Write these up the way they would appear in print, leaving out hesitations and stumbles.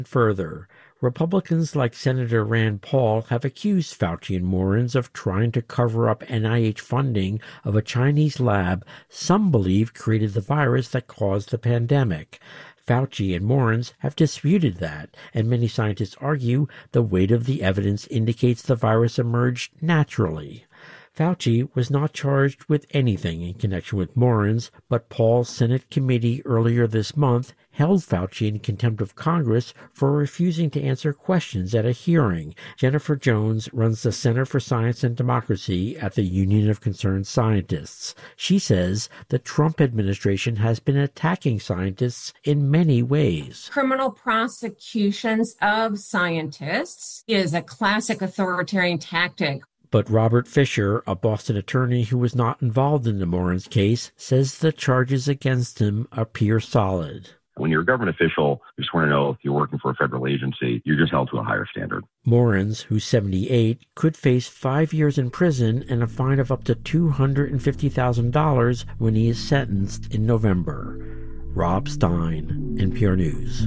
Further, Republicans like Senator Rand Paul have accused Fauci and Morens of trying to cover up NIH funding of a Chinese lab some believe created the virus that caused the pandemic. Fauci and Morens have disputed that, and many scientists argue the weight of the evidence indicates the virus emerged naturally. Fauci was not charged with anything in connection with Morens, but Paul's Senate committee earlier this month held Fauci in contempt of Congress for refusing to answer questions at a hearing. Jennifer Jones runs the Center for Science and Democracy at the Union of Concerned Scientists. She says the Trump administration has been attacking scientists in many ways. Criminal prosecutions of scientists is a classic authoritarian tactic. But Robert Fisher, a Boston attorney who was not involved in the Morens case, says the charges against him appear solid. When you're a government official, you swear an oath, you're working for a federal agency, you're just held to a higher standard. Morens, who's 78, could face 5 years in prison and a fine of up to $250,000 when he is sentenced in November. Rob Stein, NPR News.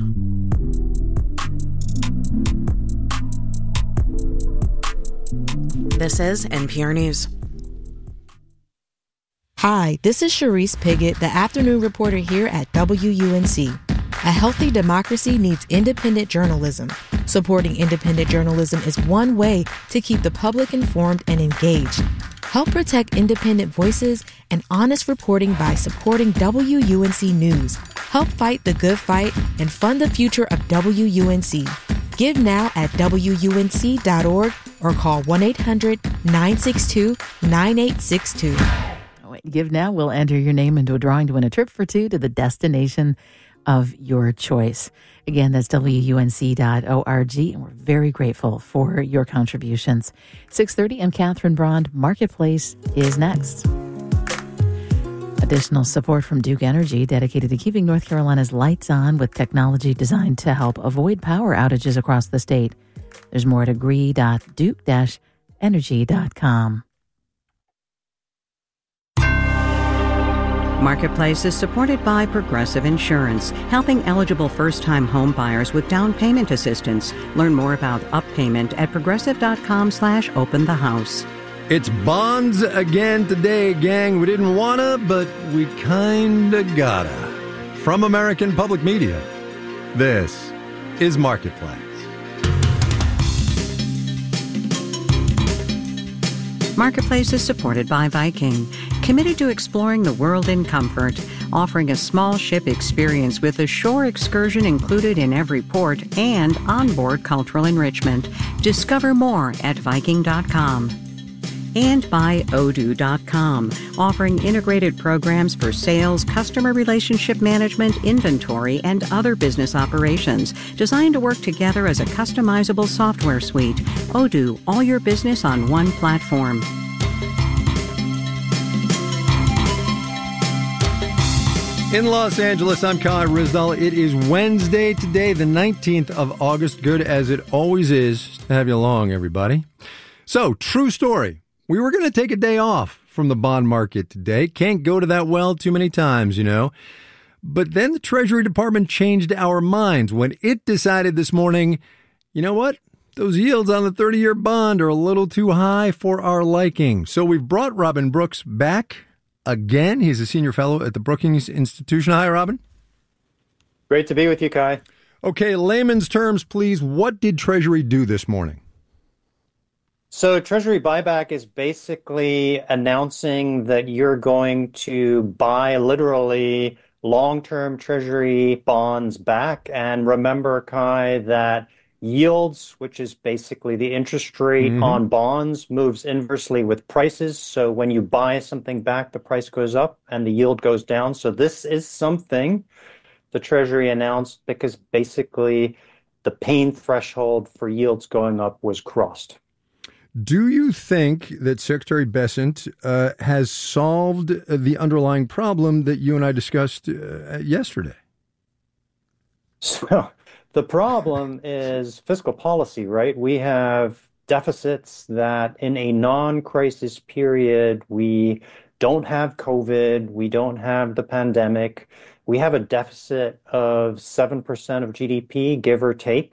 This is NPR News. Hi, this is Sharice Piggott, the afternoon reporter here at WUNC. A healthy democracy needs independent journalism. Supporting independent journalism is one way to keep the public informed and engaged. Help protect independent voices and honest reporting by supporting WUNC News. Help fight the good fight and fund the future of WUNC. Give now at WUNC.org or call 1-800-962-9862. Give now will enter your name into a drawing to win a trip for two to the destination of your choice. Again, that's WUNC.org, and we're very grateful for your contributions. 6:30, I'm Catherine Braund. Marketplace is next. Additional support from Duke Energy, dedicated to keeping North Carolina's lights on with technology designed to help avoid power outages across the state. There's more at agree.duke-energy.com. Marketplace is supported by Progressive Insurance, helping eligible first-time home buyers with down payment assistance. Learn more about UpPayment at progressive.com/openthehouse. It's bonds again today, gang. We didn't wanna, but we kinda gotta. From American Public Media, this is Marketplace. Marketplace is supported by Viking, committed to exploring the world in comfort, offering a small ship experience with a shore excursion included in every port and onboard cultural enrichment. Discover more at Viking.com. And by Odoo.com, offering integrated programs for sales, customer relationship management, inventory, and other business operations, designed to work together as a customizable software suite. Odoo, all your business on one platform. In Los Angeles, I'm Kai Ryssdal. It is Wednesday today, the 19th of August. Good as it always is to have you along, everybody. So, true story. We were going to take a day off from the bond market today. Can't go to that well too many times, you know. But then the Treasury Department changed our minds when it decided this morning, you know what? Those yields on the 30-year bond are a little too high for our liking. So we've brought Robin Brooks back again. He's a senior fellow at the Brookings Institution. Hi, Robin. Great to be with you, Kai. Okay, layman's terms, please. What did Treasury do this morning? So Treasury buyback is basically announcing that you're going to buy literally long-term Treasury bonds back. And remember, Kai, that yields, which is basically the interest rate on bonds, moves inversely with prices. So when you buy something back, the price goes up and the yield goes down. So this is something the Treasury announced because basically the pain threshold for yields going up was crossed. Do you think that Secretary Bessent has solved the underlying problem that you and I discussed yesterday? So the problem is fiscal policy, right? We have deficits that in a non-crisis period, we don't have COVID, we don't have the pandemic. We have a deficit of 7% of GDP, give or take.